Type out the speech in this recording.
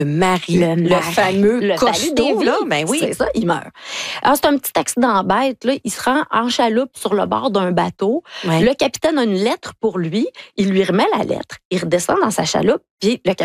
Marie, le fameux costaud, là, ben oui. C'est ça, il meurt. Alors, c'est un petit accident bête, là. Il se rend en chaloupe sur le bord d'un bateau. Ouais. Le capitaine a une lettre pour lui. Il lui remet la lettre. Il redescend dans sa chaloupe, puis le